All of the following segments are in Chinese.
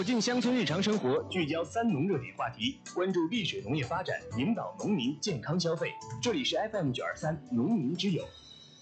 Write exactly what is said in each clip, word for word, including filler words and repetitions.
走进乡村日常生活，聚焦三农热点话题，关注丽水农业发展，引导农民健康消费。这里是 F M 九二三农民之友。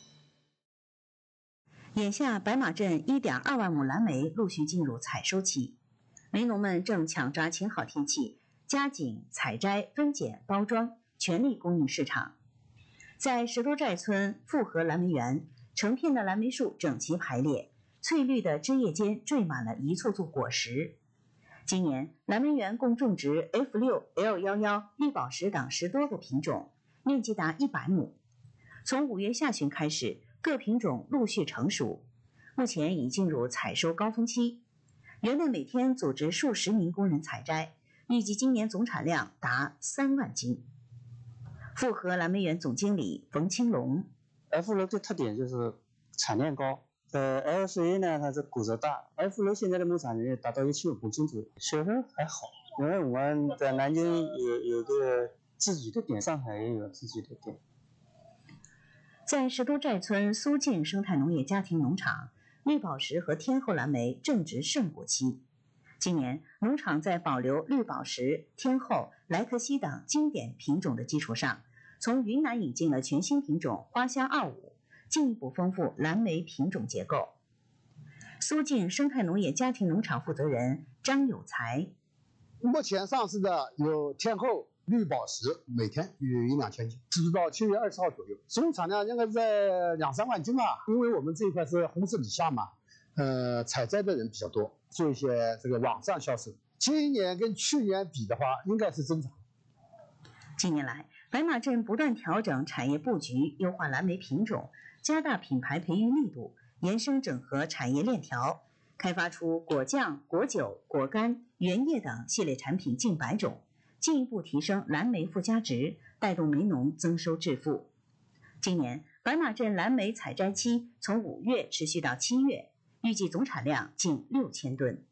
眼下，白马镇 一点二万亩蓝莓陆续进入采收期，梅农们正抢抓晴好天气，加紧采摘、分拣、包装，全力供应市场。在石头寨村复合蓝莓园，成片的蓝莓树整齐排列，翠绿的枝叶间缀满了一簇簇果实。今年蓝莓园共种植 F 六、L 一一、绿宝石等十多个品种，面积达一百亩。从五月下旬开始，各品种陆续成熟，目前已进入采收高峰期。园内每天组织数十名工人采摘，预计今年总产量达三万斤。复合蓝莓园总经理冯青龙 ：F 六的特点就是产量高，呃 ，L 十一呢，它是果子大 ，F 六现在的亩产量达到一千五斤左右，销售还好，因为我们在南京有有个自己的店，上海也有自己的店。 在石都寨村苏建生态农业家庭农场，绿宝石和天后蓝莓正值盛果期。今年，农场在保留绿宝石、天后、莱克西等经典品种的基础上，从云南引进了全新品种花香二五，进一步丰富蓝莓品种结构。苏建生态农业家庭农场负责人张有才： 目前上市的有天后、绿宝石，每天有一两千斤，直到七月二十号左右，总产量应该在两三万斤吧。因为我们这一块是红色底下嘛，呃，采摘的人比较多，做一些这个网上销售。今年跟去年比的话，应该是增长。 近年来，白马镇不断调整产业布局，优化蓝莓品种，加大品牌培育力度，延伸整合产业链条，开发出果酱、果酒、果干、原叶等系列产品近百种，进一步提升蓝莓附加值，带动梅农增收致富。今年白马镇蓝莓采摘期从五月持续到七月，预计总产量近六千吨。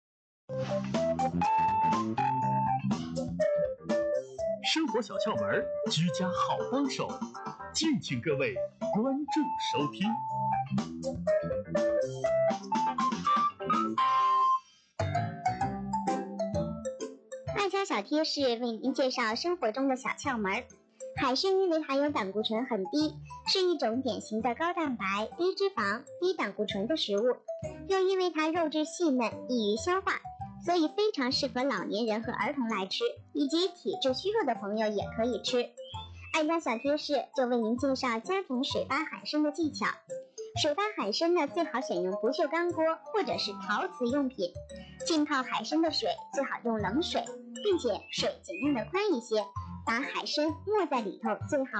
生活小窍门，居家好帮手，敬请各位关注收听。 卖家小贴士为您介绍生活中的小窍门。海参因为含有胆固醇很低，是一种典型的高蛋白、低脂肪、低胆固醇的食物，又因为它肉质细嫩，易于消化，所以非常适合老年人和儿童来吃，以及体质虚弱的朋友也可以吃。爱家小贴士就为您介绍家庭水发海参的技巧。水发海参呢，最好选用不锈钢锅或者是陶瓷用品。浸泡海参的水最好用冷水，并且水尽量的宽一些，把海参没在里头最好